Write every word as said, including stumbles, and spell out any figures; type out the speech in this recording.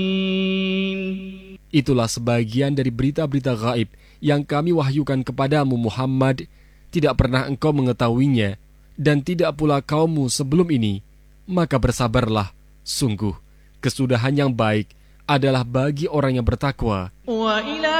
Itulah sebagian dari berita-berita gaib yang kami wahyukan kepadamu Muhammad. Tidak pernah engkau mengetahuinya, dan tidak pula kaummu sebelum ini. Maka bersabarlah, sungguh kesudahan yang baik adalah bagi orang yang bertakwa.